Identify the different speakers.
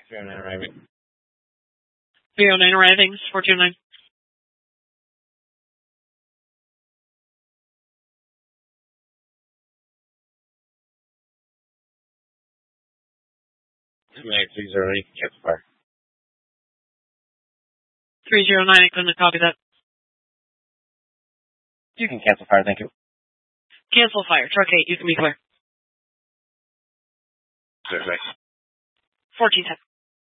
Speaker 1: 309 arriving.
Speaker 2: 309 arriving, 429.
Speaker 1: Mag 308, cancel fire.
Speaker 2: 309, I couldn't copy that.
Speaker 1: You can cancel fire, thank you.
Speaker 2: Cancel fire. Truck 8, you can be clear. 1410.